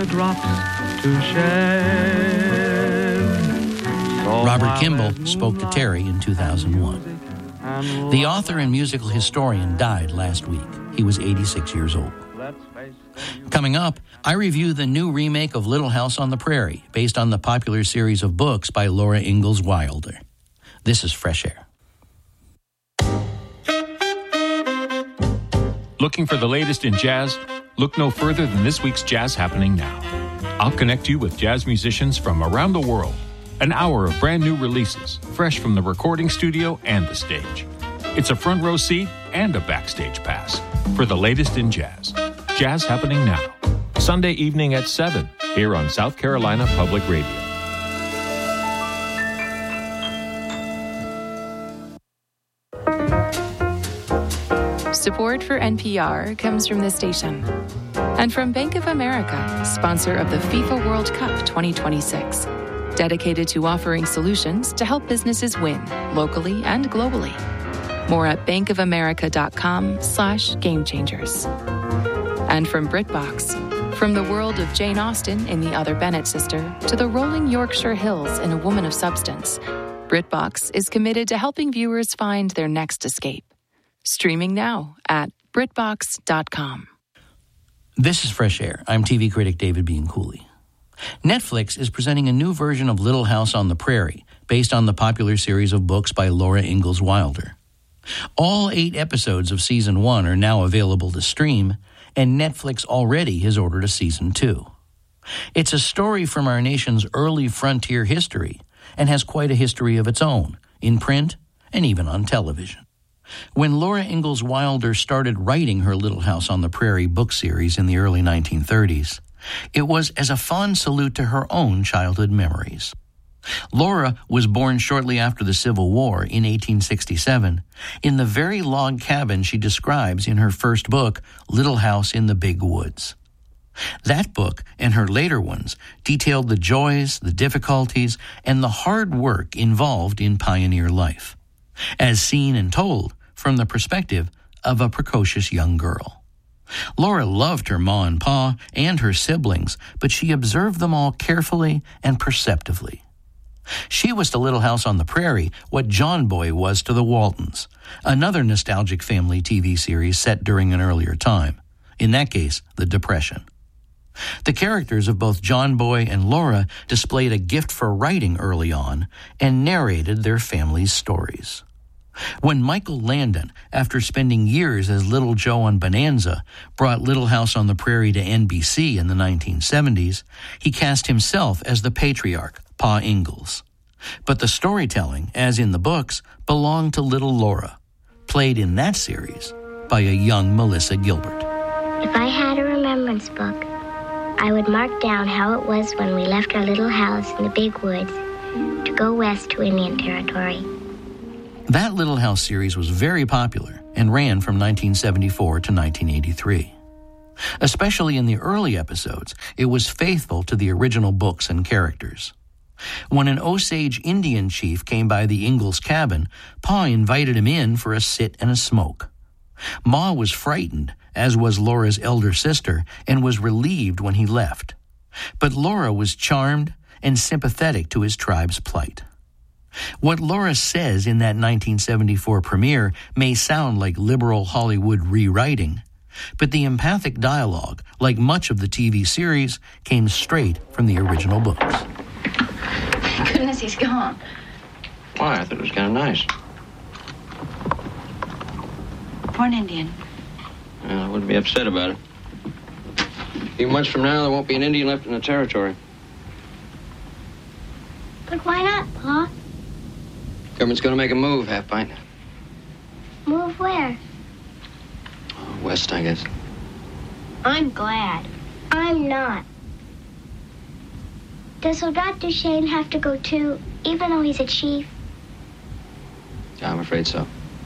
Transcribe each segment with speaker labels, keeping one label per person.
Speaker 1: drops to shed. So
Speaker 2: Robert Kimball spoke to Terry in 2001. The author and musical historian died last week. He was 86 years old. Coming up, I review the new remake of Little House on the Prairie, based on the popular series of books by Laura Ingalls Wilder. This is Fresh Air.
Speaker 3: Looking for the latest in jazz? Look no further than this week's Jazz Happening Now. I'll connect you with jazz musicians from around the world. An hour of brand new releases, fresh from the recording studio and the stage. It's a front row seat and a backstage pass for the latest in jazz. Jazz Happening Now. Sunday evening at 7 here on South Carolina Public Radio.
Speaker 4: Support for NPR comes from this station and from Bank of America, sponsor of the FIFA World Cup 2026, dedicated to offering solutions to help businesses win locally and globally. More at bankofamerica.com/gamechangers. And from BritBox, from the world of Jane Austen in The Other Bennett Sister to the rolling Yorkshire Hills in A Woman of Substance, BritBox is committed to helping viewers find their next escape. Streaming now at BritBox.com.
Speaker 2: This is Fresh Air. I'm TV critic David Bianculli. Netflix is presenting a new version of Little House on the Prairie, based on the popular series of books by Laura Ingalls Wilder. All 8 episodes of Season 1 are now available to stream, and Netflix already has ordered a Season 2. It's a story from our nation's early frontier history and has quite a history of its own, in print and even on television. When Laura Ingalls Wilder started writing her Little House on the Prairie book series in the early 1930s, it was as a fond salute to her own childhood memories. Laura was born shortly after the Civil War in 1867 in the very log cabin she describes in her first book, Little House in the Big Woods. That book and her later ones detailed the joys, the difficulties, and the hard work involved in pioneer life, as seen and told from the perspective of a precocious young girl. Laura loved her ma and pa and her siblings, but she observed them all carefully and perceptively. She was to Little House on the Prairie what John Boy was to the Waltons, another nostalgic family TV series set during an earlier time, in that case, the Depression. The characters of both John Boy and Laura displayed a gift for writing early on and narrated their families' stories. When Michael Landon, after spending years as Little Joe on Bonanza, brought Little House on the Prairie to NBC in the 1970s, he cast himself as the patriarch, Pa Ingalls. But the storytelling, as in the books, belonged to little Laura, played in that series by a young Melissa Gilbert.
Speaker 5: If I had a remembrance book, I would mark down how it was when we left our little house in the big woods to go west to Indian Territory.
Speaker 2: That Little House series was very popular and ran from 1974 to 1983. Especially in the early episodes, it was faithful to the original books and characters. When an Osage Indian chief came by the Ingalls cabin, Pa invited him in for a sit and a smoke. Ma was frightened, as was Laura's elder sister, and was relieved when he left. But Laura was charmed and sympathetic to his tribe's plight. What Laura says in that 1974 premiere may sound like liberal Hollywood rewriting, but the empathic dialogue, like much of the TV series, came straight from the original books.
Speaker 6: Thank goodness he's gone.
Speaker 7: Why? I thought it was kind of nice.
Speaker 6: For an Indian.
Speaker 7: I wouldn't be upset about it. A few months from now, there won't be an Indian left in the territory.
Speaker 5: But why not, Pa?
Speaker 7: Government's going to make a move, Half-Pint.
Speaker 5: Move where?
Speaker 7: West, I guess.
Speaker 5: I'm glad. I'm not. Does Soldat Duchesne have to go too, even though he's a chief?
Speaker 7: Yeah, I'm afraid so.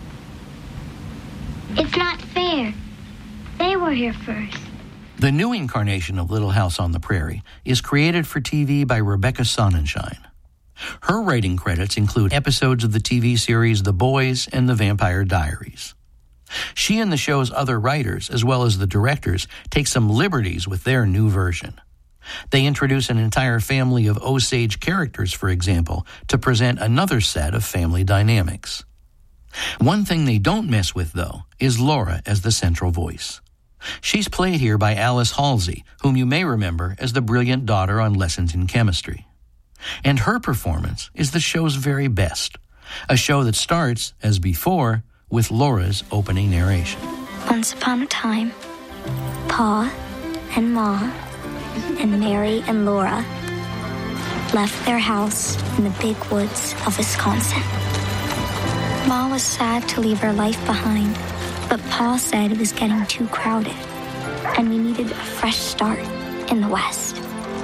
Speaker 5: It's not fair. They were here first.
Speaker 2: The new incarnation of Little House on the Prairie is created for TV by Rebecca Sonnenschein. Her writing credits include episodes of the TV series The Boys and The Vampire Diaries. She and the show's other writers, as well as the directors, take some liberties with their new version. They introduce an entire family of Osage characters, for example, to present another set of family dynamics. One thing they don't mess with, though, is Laura as the central voice. She's played here by Alice Halsey, whom you may remember as the brilliant daughter on Lessons in Chemistry. And her performance is the show's very best, a show that starts, as before, with Laura's opening narration.
Speaker 5: Once upon a time, Pa and Ma and Mary and Laura left their house in the big woods of Wisconsin. Ma was sad to leave her life behind, but Pa said it was getting too crowded, and we needed a fresh start in the West.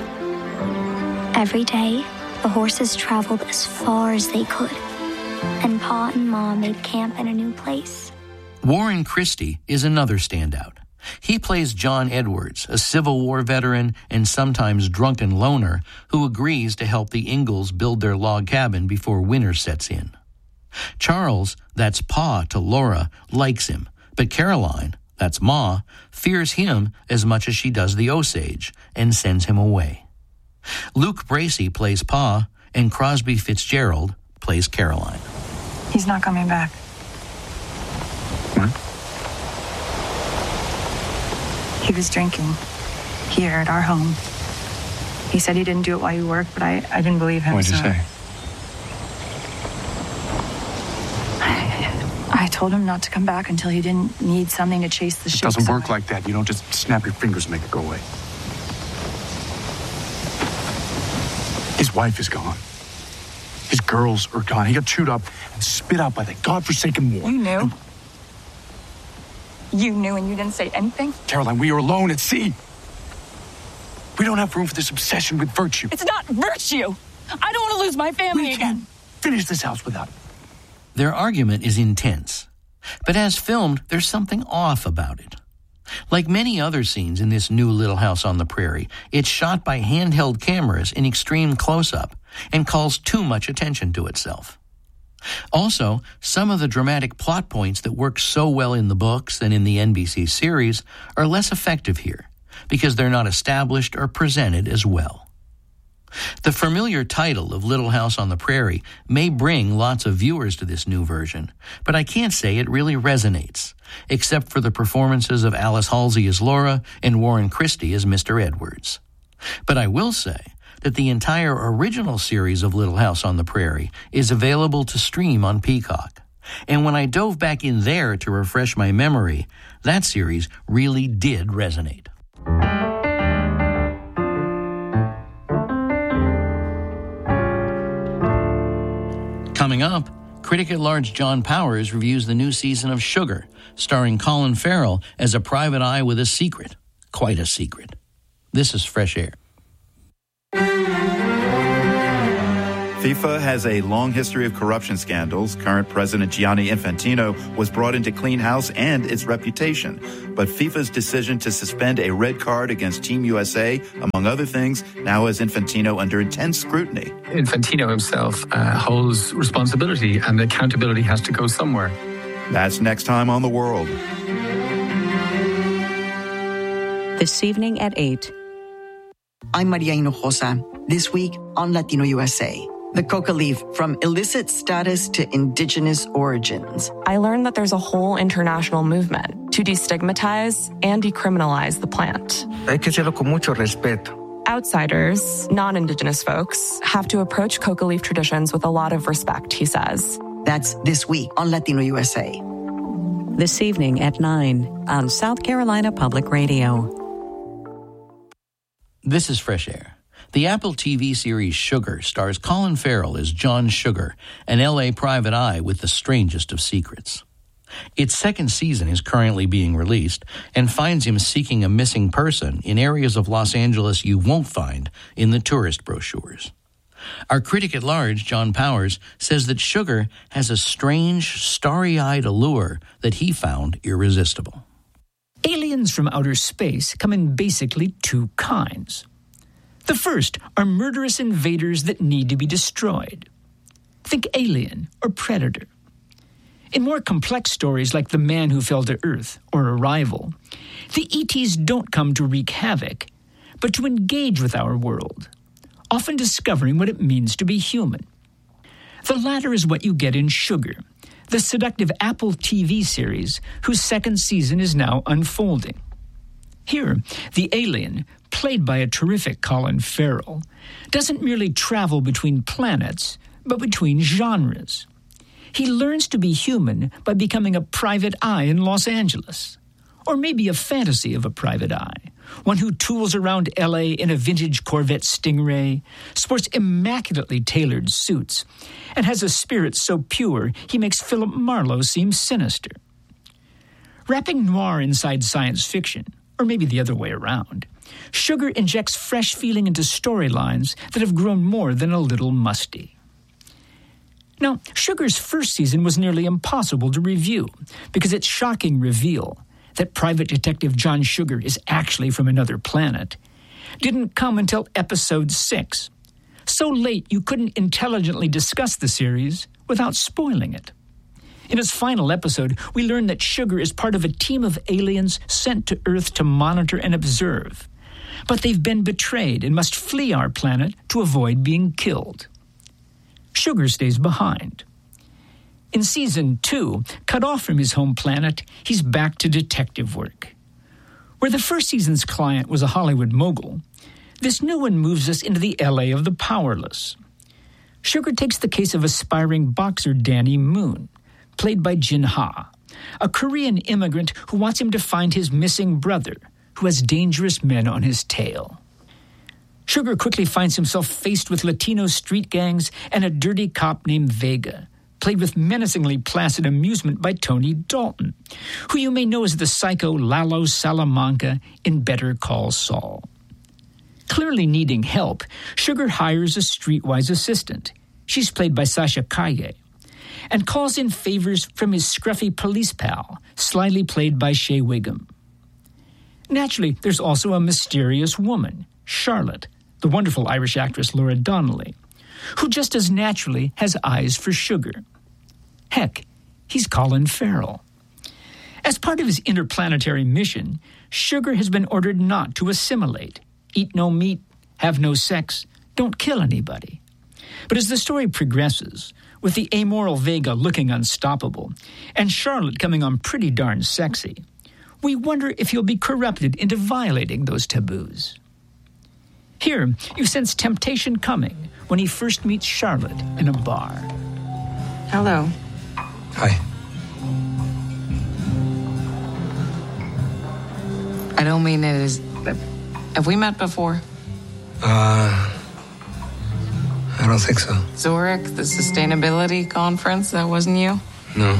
Speaker 5: Every day, the horses traveled as far as they could, and Pa and Ma made camp in a new place.
Speaker 2: Warren Christie is another standout. He plays John Edwards, a Civil War veteran and sometimes drunken loner who agrees to help the Ingalls build their log cabin before winter sets in. Charles, that's Pa to Laura, likes him, but Caroline, that's Ma, fears him as much as she does the Osage and sends him away. Luke Bracey plays Pa, and Crosby Fitzgerald plays Caroline.
Speaker 6: He's not coming back.
Speaker 1: What?
Speaker 6: He was drinking here at our home. He said he didn't do it while you worked, but I didn't believe him.
Speaker 1: What did you say?
Speaker 6: I told him not to come back until he didn't need something to chase the ship.
Speaker 1: It doesn't work like that. You don't just snap your fingers and make it go away. His wife is gone. His girls are gone. He got chewed up and spit out by that godforsaken war.
Speaker 6: You knew? You knew and you didn't say anything?
Speaker 1: Caroline, we are alone at sea. We don't have room for this obsession with virtue.
Speaker 6: It's not virtue. I don't want to lose my family
Speaker 1: We
Speaker 6: again.
Speaker 1: can't finish this house without him.
Speaker 2: Their argument is intense, but as filmed, there's something off about it. Like many other scenes in this new Little House on the Prairie, it's shot by handheld cameras in extreme close-up and calls too much attention to itself. Also, some of the dramatic plot points that work so well in the books and in the NBC series are less effective here because they're not established or presented as well. The familiar title of Little House on the Prairie may bring lots of viewers to this new version, but I can't say it really resonates, except for the performances of Alice Halsey as Laura and Warren Christie as Mr. Edwards. But I will say that the entire original series of Little House on the Prairie is available to stream on Peacock. And when I dove back in there to refresh my memory, that series really did resonate. Coming up, critic-at-large John Powers reviews the new season of Sugar, starring Colin Farrell as a private eye with a secret. Quite a secret. This is Fresh Air.
Speaker 8: FIFA has a long history of corruption scandals. Current President Gianni Infantino was brought in to clean house and its reputation. But FIFA's decision to suspend a red card against Team USA, among other things, now has Infantino under intense scrutiny.
Speaker 9: Infantino himself holds responsibility, and accountability has to go somewhere.
Speaker 8: That's next time on The World.
Speaker 10: This evening at 8.
Speaker 11: I'm Maria Hinojosa. This week on Latino USA. The coca leaf from illicit status to indigenous origins.
Speaker 12: I learned that there's a whole international movement to destigmatize and decriminalize the plant.
Speaker 13: Hay que hacerlo con mucho respeto.
Speaker 12: Outsiders, non-indigenous folks, have to approach coca leaf traditions with a lot of respect, he says.
Speaker 11: That's this week on Latino USA.
Speaker 10: This evening at 9 on South Carolina Public Radio.
Speaker 2: This is Fresh Air. The Apple TV series Sugar stars Colin Farrell as John Sugar, an L.A. private eye with the strangest of secrets. Its second season is currently being released and finds him seeking a missing person in areas of Los Angeles you won't find in the tourist brochures. Our critic-at-large, John Powers, says that Sugar has a strange, starry-eyed allure that he found irresistible.
Speaker 14: Aliens from outer space come in basically two kinds. The first are murderous invaders that need to be destroyed. Think Alien or Predator. In more complex stories like The Man Who Fell to Earth or Arrival, the ETs don't come to wreak havoc, but to engage with our world, often discovering what it means to be human. The latter is what you get in Sugar, the seductive Apple TV series whose second season is now unfolding. Here, the alien, played by a terrific Colin Farrell, doesn't merely travel between planets, but between genres. He learns to be human by becoming a private eye in Los Angeles, or maybe a fantasy of a private eye, one who tools around L.A. in a vintage Corvette Stingray, sports immaculately tailored suits, and has a spirit so pure he makes Philip Marlowe seem sinister. Wrapping noir inside science fiction, or maybe the other way around, Sugar injects fresh feeling into storylines that have grown more than a little musty. Now, Sugar's first season was nearly impossible to review because its shocking reveal that private detective John Sugar is actually from another planet didn't come until episode 6. So late you couldn't intelligently discuss the series without spoiling it. In its final episode, we learn that Sugar is part of a team of aliens sent to Earth to monitor and observe. But they've been betrayed and must flee our planet to avoid being killed. Sugar stays behind. In Season 2, cut off from his home planet, he's back to detective work. Where the first season's client was a Hollywood mogul, this new one moves us into the L.A. of the powerless. Sugar takes the case of aspiring boxer Danny Moon, played by Jin Ha, a Korean immigrant who wants him to find his missing brother, who has dangerous men on his tail. Sugar quickly finds himself faced with Latino street gangs and a dirty cop named Vega, played with menacingly placid amusement by Tony Dalton, who you may know as the psycho Lalo Salamanca in Better Call Saul. Clearly needing help, Sugar hires a streetwise assistant. She's played by Sasha Calle, and calls in favors from his scruffy police pal, slyly played by Shea Wiggum. Naturally, there's also a mysterious woman, Charlotte, the wonderful Irish actress Laura Donnelly, who just as naturally has eyes for Sugar. Heck, he's Colin Farrell. As part of his interplanetary mission, Sugar has been ordered not to assimilate, eat no meat, have no sex, don't kill anybody. But as the story progresses, with the amoral Vega looking unstoppable, and Charlotte coming on pretty darn sexy, we wonder if he'll be corrupted into violating those taboos. Here, you sense temptation coming when he first meets Charlotte in a bar.
Speaker 15: Hello.
Speaker 13: Hi.
Speaker 15: I don't mean it as... Have we met before?
Speaker 13: I don't think so.
Speaker 15: Zurich, the sustainability conference, that wasn't you?
Speaker 13: No.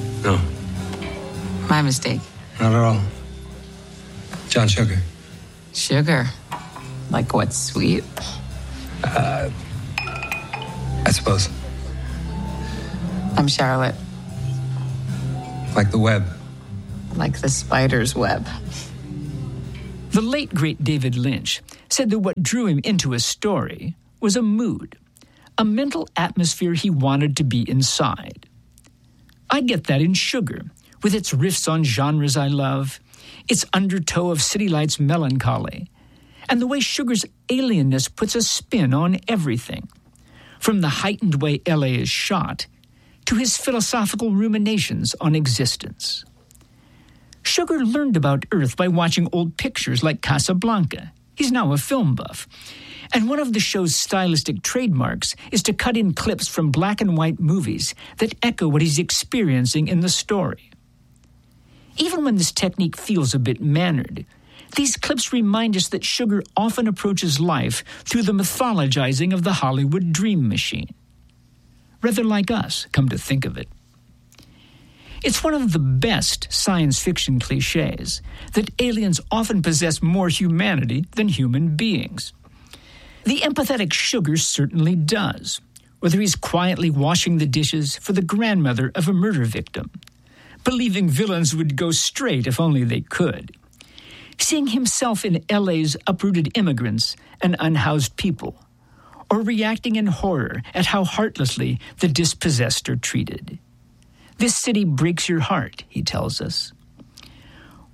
Speaker 15: My mistake.
Speaker 13: Not at all. John Sugar.
Speaker 15: Sugar? Like what, sweet?
Speaker 13: I suppose.
Speaker 15: I'm Charlotte.
Speaker 13: Like the web.
Speaker 15: Like the spider's web.
Speaker 14: The late, great David Lynch said that what drew him into a story was a mood, a mental atmosphere he wanted to be inside. I get that in Sugar, with its riffs on genres I love, its undertow of City Lights melancholy, and the way Sugar's alienness puts a spin on everything, from the heightened way L.A. is shot to his philosophical ruminations on existence. Sugar learned about Earth by watching old pictures like Casablanca. He's now a film buff. And one of the show's stylistic trademarks is to cut in clips from black and white movies that echo what he's experiencing in the story. Even when this technique feels a bit mannered, these clips remind us that Sugar often approaches life through the mythologizing of the Hollywood dream machine. Rather like us, come to think of it. It's one of the best science fiction cliches that aliens often possess more humanity than human beings. The empathetic Sugar certainly does, whether he's quietly washing the dishes for the grandmother of a murder victim, believing villains would go straight if only they could, seeing himself in LA's uprooted immigrants and unhoused people, or reacting in horror at how heartlessly the dispossessed are treated. This city breaks your heart, he tells us.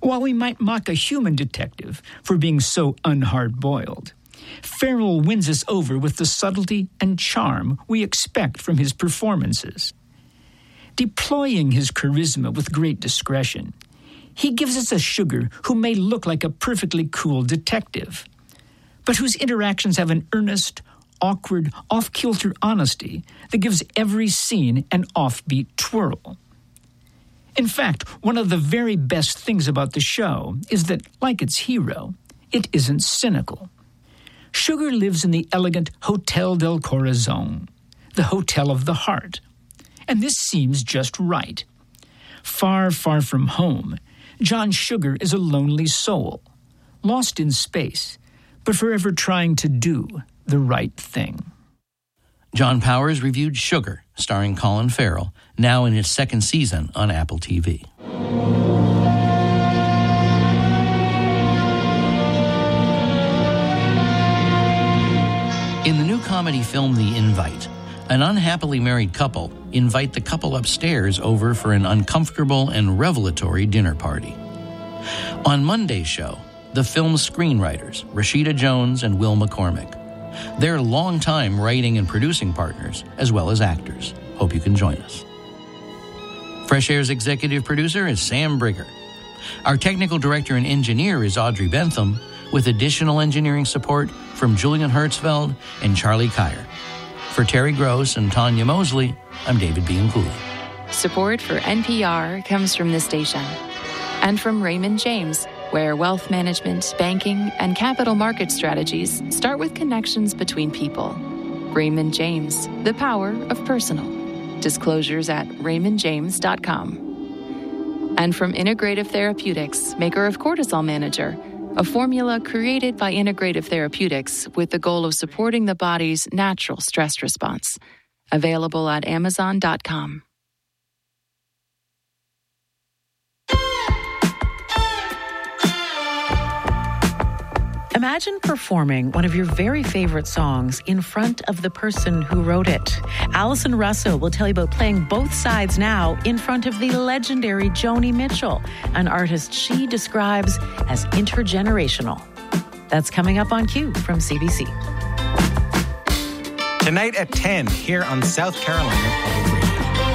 Speaker 14: While we might mock a human detective for being so unhard-boiled, Farrell wins us over with the subtlety and charm we expect from his performances. Deploying his charisma with great discretion, he gives us a Sugar who may look like a perfectly cool detective, but whose interactions have an earnest, awkward, off-kilter honesty that gives every scene an offbeat twirl. In fact, one of the very best things about the show is that, like its hero, it isn't cynical. Sugar lives in the elegant Hotel del Corazon, the hotel of the heart, and this seems just right. Far, far from home, John Sugar is a lonely soul, lost in space, but forever trying to do the right thing.
Speaker 2: John Powers reviewed Sugar, starring Colin Farrell, now in its second season on Apple TV. In the new comedy film The Invite, an unhappily married couple invite the couple upstairs over for an uncomfortable and revelatory dinner party. On Monday's show, the film's screenwriters, Rashida Jones and Will McCormick. They're longtime writing and producing partners, as well as actors. Hope you can join us. Fresh Air's executive producer is Sam Brigger. Our technical director and engineer is Audrey Bentham, with additional engineering support from Julian Hertzfeld and Charlie Kyer. For Terry Gross and Tanya Mosley, I'm David Bianculli.
Speaker 4: Support for NPR comes from this station and from Raymond James, where wealth management, banking, and capital market strategies start with connections between people. Raymond James, the power of personal. Disclosures at raymondjames.com. And from Integrative Therapeutics, maker of Cortisol Manager, a formula created by Integrative Therapeutics with the goal of supporting the body's natural stress response. Available at amazon.com.
Speaker 16: Imagine performing one of your very favorite songs in front of the person who wrote it. Allison Russo will tell you about playing both sides now in front of the legendary Joni Mitchell, an artist she describes as intergenerational. That's coming up on Q from CBC.
Speaker 17: Tonight at 10 here on South Carolina Public Radio.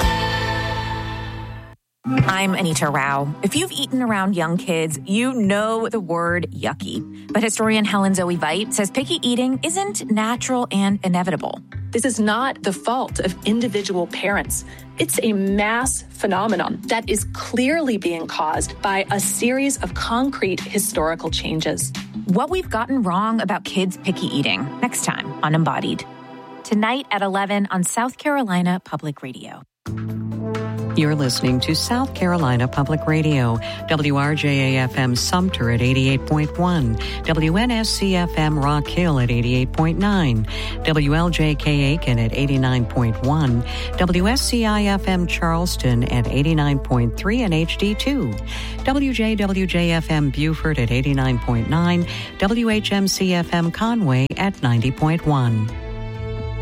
Speaker 18: I'm Anita Rao. If you've eaten around young kids, you know the word yucky. But historian Helen Zoe Veit says picky eating isn't natural and inevitable.
Speaker 19: This is not the fault of individual parents. It's a mass phenomenon that is clearly being caused by a series of concrete historical changes.
Speaker 18: What we've gotten wrong about kids' picky eating, next time on Embodied. Tonight at 11 on South Carolina Public Radio.
Speaker 10: You're listening to South Carolina Public Radio, WRJA-FM Sumter at 88.1, WNSC-FM Rock Hill at 88.9, WLJK Aiken at 89.1, WSCI-FM Charleston at 89.3 and HD2, WJWJ-FM Beaufort at 89.9, WHMC-FM Conway at 90.1.